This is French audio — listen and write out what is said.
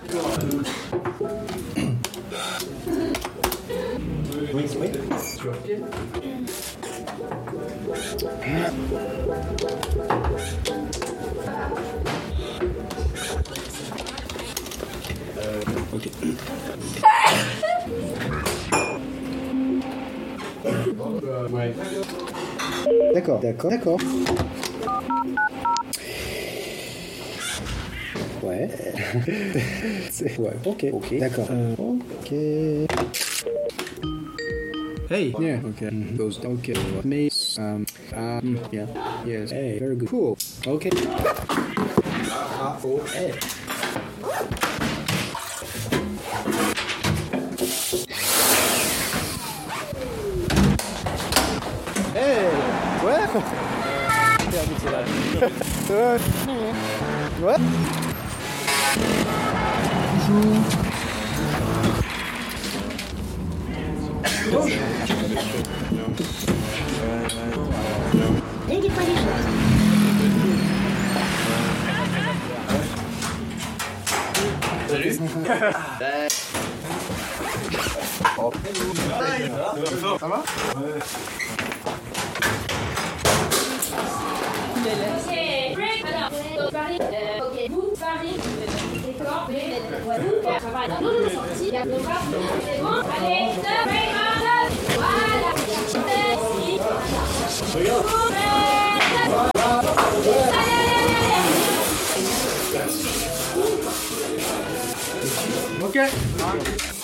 Oui. Ok. D'accord. Ouais. Ouais, ok. D'accord. Ok. Hey. Yeah. Okay. Those. Okay. Me. Yeah. Yes. Hey. Very good. Cool. Okay. Hey. Hey. Ouais. Ouais. J'ai des points de choses. Salut. Ça va? Ouais. C'est break. Alors, Paris, ok, vous, Paris, décor, vous, ça va. Dans nos sorties, il y a le bras, c'est bon. Allez, stop, break, voilà. Ok.